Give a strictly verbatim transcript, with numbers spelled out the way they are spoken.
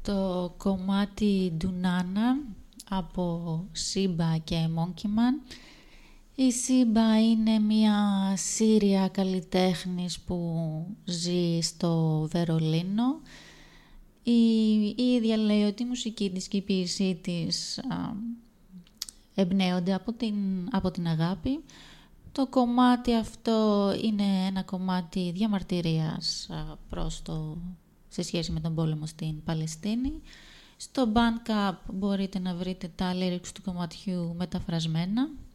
το κομμάτι Ντουνάνα από Σίμπα και Μόνκιμαν. Η Σίμπα είναι μια Σύρια καλλιτέχνης που ζει στο Βερολίνο. Η, η ίδια λέει ότι η μουσική της και η ποίησή της α, εμπνέονται από την, από την αγάπη. Το κομμάτι αυτό είναι ένα κομμάτι διαμαρτυρίας α, προς το, σε σχέση με τον πόλεμο στην Παλαιστίνη. Στο Bandcamp μπορείτε να βρείτε τα lyrics του κομματιού μεταφρασμένα.